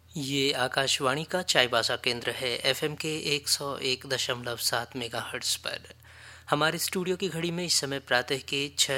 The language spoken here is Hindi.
ये आकाशवाणी का चाईबासा केंद्र है एफएम के 101.7 मेगाहर्ट्ज़ पर। हमारे स्टूडियो की घड़ी में इस समय प्रातः के 6